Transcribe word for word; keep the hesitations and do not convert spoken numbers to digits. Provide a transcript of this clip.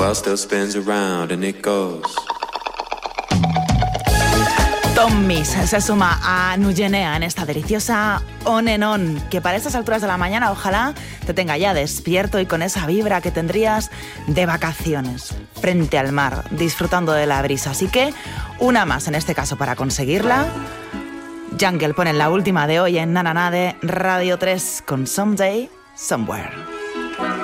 world still spins around and it goes. Tom Misch se suma a Nugenea en esta deliciosa On and On, que para estas alturas de la mañana ojalá te tenga ya despierto y con esa vibra que tendrías de vacaciones, frente al mar, disfrutando de la brisa. Así que una más en este caso para conseguirla. Jungle ponen la última de hoy en Nananá de Radio tres con Someday, Somewhere.